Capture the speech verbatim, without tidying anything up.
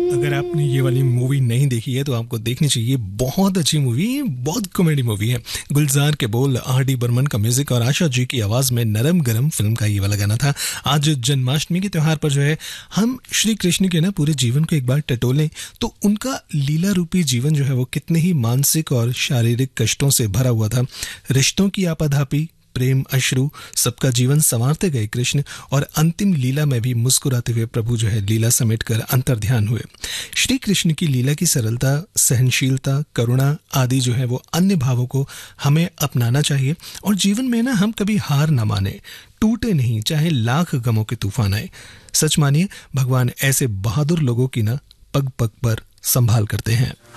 अगर आपने ये वाली मूवी नहीं देखी है तो आपको देखनी चाहिए। बहुत अच्छी मूवी, बहुत कॉमेडी मूवी है। गुलजार के बोल, आर डी बर्मन का म्यूजिक और आशा जी की आवाज में नरम गरम फिल्म का ये वाला गाना था। आज जन्माष्टमी के त्योहार पर जो है हम श्री कृष्ण के ना पूरे जीवन को एक बार टटोलें तो उनका लीला रूपी जीवन जो है वो कितने ही मानसिक और शारीरिक कष्टों से भरा हुआ था। रिश्तों की आपाधापी, प्रेम, अश्रु, सबका जीवन संवारते गए कृष्ण और अंतिम लीला में भी मुस्कुराते हुए प्रभु जो है लीला समेटकर अंतर्ध्यान हुए। श्री कृष्ण की लीला की सरलता, सहनशीलता, करुणा आदि जो है वो अन्य भावों को हमें अपनाना चाहिए और जीवन में ना हम कभी हार ना माने, टूटे नहीं, चाहे लाख गमों के तूफान आए। सच मानिए, भगवान ऐसे बहादुर लोगों की ना पग पग पर संभाल करते हैं।